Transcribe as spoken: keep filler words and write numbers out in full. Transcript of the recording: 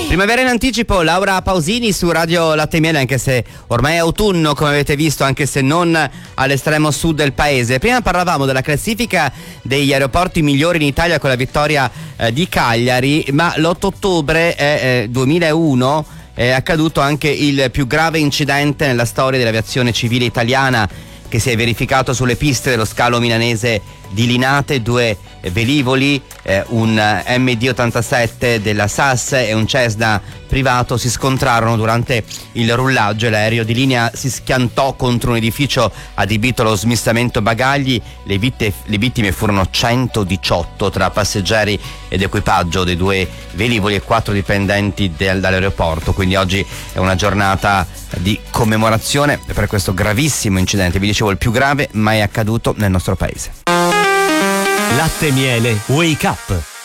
Primavera in anticipo, Laura Pausini su Radio Latte e Miele, anche se ormai è autunno, come avete visto, anche se non all'estremo sud del paese. Prima parlavamo della classifica degli aeroporti migliori in Italia con la vittoria eh, di Cagliari, ma l'otto ottobre eh, eh, duemilauno è accaduto anche il più grave incidente nella storia dell'aviazione civile italiana, che si è verificato sulle piste dello scalo milanese di Linate. Due velivoli, eh, un M D ottantasette della S A S e un Cessna privato si scontrarono durante il rullaggio e l'aereo di linea si schiantò contro un edificio adibito allo smistamento bagagli. Le, vitte, le vittime furono centodiciotto tra passeggeri ed equipaggio dei due velivoli e quattro dipendenti del, dall'aeroporto. Quindi oggi è una giornata di commemorazione per questo gravissimo incidente, vi dicevo il più grave mai accaduto nel nostro paese. Latte e Miele Wake Up.